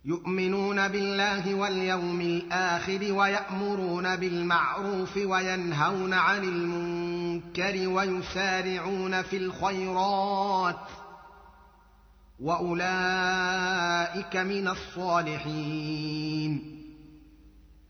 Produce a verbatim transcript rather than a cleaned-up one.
يؤمنون بالله واليوم الآخر ويأمرون بالمعروف وينهون عن المنكر ويسارعون في الخيرات وأولئك من الصالحين